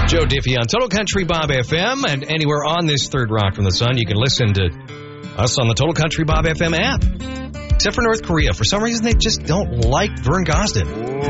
Joe Diffie on Total Country Bob FM, and anywhere on this third rock from the sun, you can listen to us on the Total Country Bob FM app. Except for North Korea. For some reason, they just don't like Vern Gosdin.